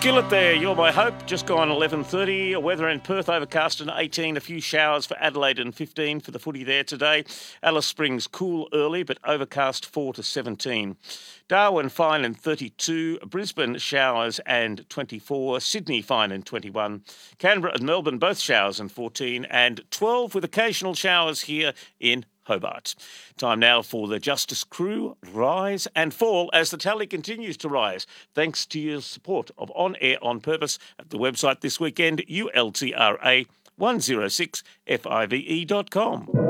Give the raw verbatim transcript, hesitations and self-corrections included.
Skillet there, you're my hope. Just gone eleven thirty. Weather in Perth overcast and eighteen. A few showers for Adelaide and fifteen for the footy there today. Alice Springs cool early but overcast four to seventeen. Darwin fine and thirty-two. Brisbane showers and twenty-four. Sydney fine and twenty-one. Canberra and Melbourne both showers and fourteen. And twelve with occasional showers here in Hobart. Time now for the Justice Crew rise and fall as the tally continues to rise. Thanks to your support of On Air On Purpose at the website this weekend, U L T R A one oh six F I V E dot com.